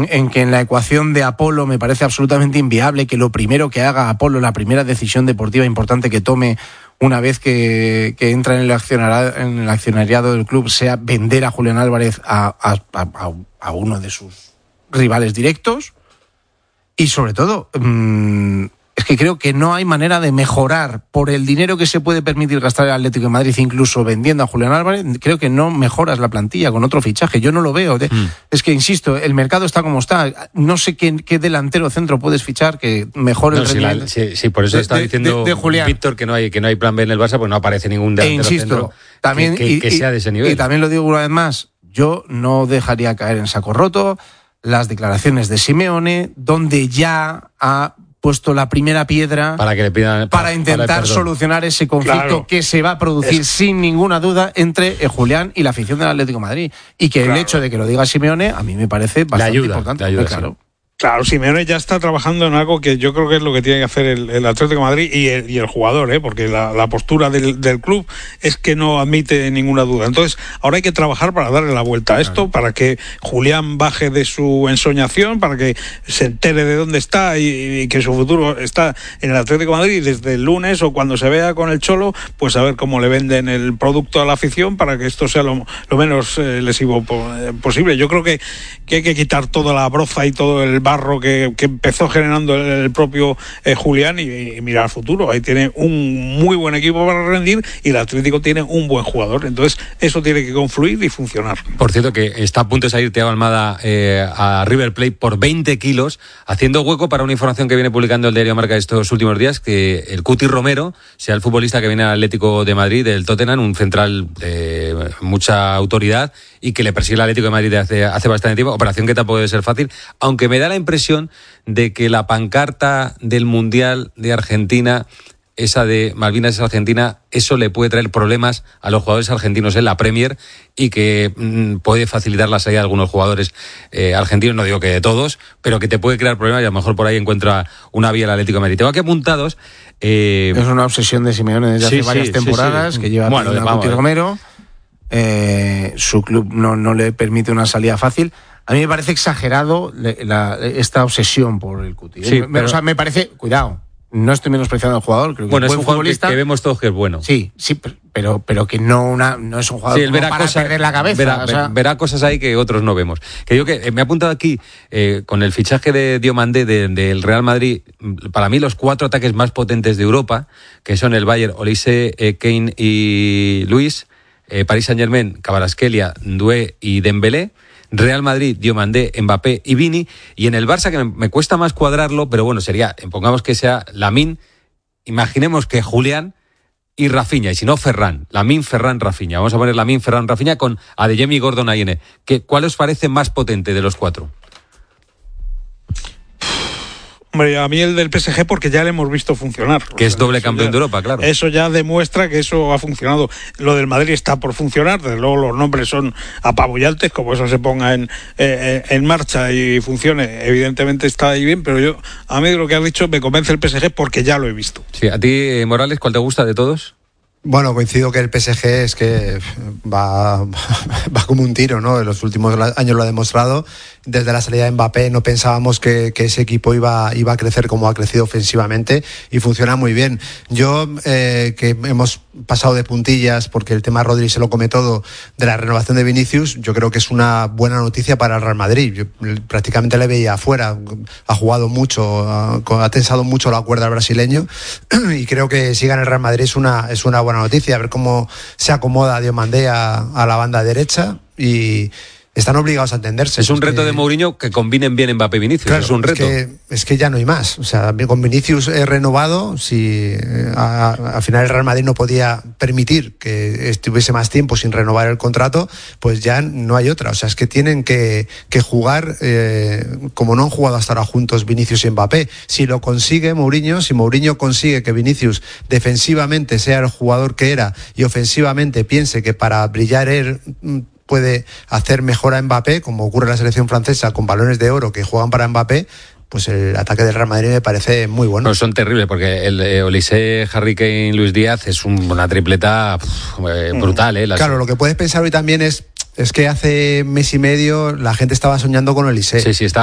en que en la ecuación de Apolo me parece absolutamente inviable que lo primero que haga Apolo, la primera decisión deportiva importante que tome una vez que entra en el accionariado del club, sea vender a Julián Álvarez a uno de sus rivales directos. Y sobre todo, es que creo que no hay manera de mejorar por el dinero que se puede permitir gastar el Atlético de Madrid, incluso vendiendo a Julián Álvarez. Creo que no mejoras la plantilla con otro fichaje. Yo no lo veo. Es que, insisto, el mercado está como está. No sé qué delantero centro puedes fichar que mejore el rendimiento. Sí, por eso está diciendo Víctor que no hay plan B en el Barça, pues no aparece ningún delantero centro también, que sea de ese nivel. Y también lo digo una vez más, yo no dejaría caer en saco roto las declaraciones de Simeone, donde ya ha puesto la primera piedra para que le pidan, para intentar solucionar ese conflicto que se va a producir sin ninguna duda entre Julián y la afición del Atlético de Madrid. Y que el hecho de que lo diga Simeone a mí me parece bastante importante. Claro. Claro, Simeone ya está trabajando en algo que yo creo que es lo que tiene que hacer el Atlético de Madrid y el jugador, porque la postura del club es que no admite ninguna duda. Entonces, ahora hay que trabajar para darle la vuelta a esto, para que Julián baje de su ensoñación, para que se entere de dónde está y que su futuro está en el Atlético de Madrid, y desde el lunes o cuando se vea con el Cholo, pues a ver cómo le venden el producto a la afición para que esto sea lo menos lesivo posible. Yo creo que hay que quitar toda la broza y todo el barro que empezó generando el propio Julián y mirar al futuro. Ahí tiene un muy buen equipo para rendir y el Atlético tiene un buen jugador. Entonces eso tiene que confluir y funcionar. Por cierto, que está a punto de salir Thiago Almada a River Plate por 20 kilos, haciendo hueco para una información que viene publicando el diario Marca estos últimos días, que el Cuti Romero sea el futbolista que viene al Atlético de Madrid, del Tottenham, un central de mucha autoridad y que le persigue el Atlético de Madrid hace bastante tiempo, operación que tampoco debe ser fácil, aunque me da la impresión de que la pancarta del Mundial de Argentina, esa de Malvinas es Argentina, eso le puede traer problemas a los jugadores argentinos en la Premier y que puede facilitar la salida de algunos jugadores argentinos, no digo que de todos, pero que te puede crear problemas y a lo mejor por ahí encuentra una vía el Atlético de Madrid. Tengo aquí apuntados. Es una obsesión de Simeone desde hace varias temporadas que lleva a Cuti Romero. Su club no le permite una salida fácil. A mí me parece exagerado esta obsesión por el Cuti. O sea, me parece, cuidado, no estoy menospreciando al jugador, creo que es un futbolista que vemos todos que es bueno. Sí, pero que no es un jugador para perder la cabeza. Verá cosas ahí que otros no vemos. Que digo que me ha apuntado aquí con el fichaje de Diomandé del Real Madrid, para mí los 4 ataques más potentes de Europa, que son el Bayern, Olise, Kane y Luis, Paris Saint-Germain, Kvaratskhelia, Doué y Dembélé, Real Madrid, Diomandé, Mbappé y Vini, y en el Barça, que me cuesta más cuadrarlo, pero bueno, pongamos que sea Lamine, imaginemos que Julián y Rafinha, y si no Ferran, Lamine, Ferran, Rafinha. Vamos a poner Lamine, Ferran, Rafinha con Adeyemi y Gordon Ayene. ¿Cuál os parece más potente de los 4? Hombre, a mí el del PSG porque ya le hemos visto funcionar. Que es doble campeón de Europa, claro. Eso ya demuestra que eso ha funcionado. Lo del Madrid está por funcionar, desde luego los nombres son apabullantes, como eso se ponga en marcha y funcione, evidentemente está ahí bien, pero a mí de lo que has dicho me convence el PSG porque ya lo he visto. Sí, a ti, Morales, ¿cuál te gusta de todos? Bueno, coincido que el PSG es que va como un tiro, ¿no? En los últimos años lo ha demostrado. Desde la salida de Mbappé no pensábamos que ese equipo iba a crecer como ha crecido ofensivamente y funciona muy bien. Yo, que hemos pasado de puntillas porque el tema Rodri se lo come todo de la renovación de Vinicius, yo creo que es una buena noticia para el Real Madrid. Yo prácticamente le veía afuera, ha jugado mucho, ha tensado mucho la cuerda al brasileño y creo que siga en el Real Madrid es una buena noticia, a ver cómo se acomoda Diomandé a la banda derecha y están obligados a entenderse. Es un reto de Mourinho que combinen bien Mbappé y Vinicius. Claro, es un reto. Es que ya no hay más. O sea, con Vinicius renovado, si al final el Real Madrid no podía permitir que estuviese más tiempo sin renovar el contrato, pues ya no hay otra. O sea, es que tienen que jugar como no han jugado hasta ahora juntos Vinicius y Mbappé. Si lo consigue Mourinho, si Mourinho consigue que Vinicius defensivamente sea el jugador que era y ofensivamente piense que para brillar él puede hacer mejor a Mbappé, como ocurre en la selección francesa con balones de oro que juegan para Mbappé, pues el ataque del Real Madrid me parece muy bueno. No, son terribles porque el Olise, Harry Kane, Luis Díaz es una tripleta brutal. Claro, lo que puedes pensar hoy también es que hace mes y medio la gente estaba soñando con Olise. Sí, está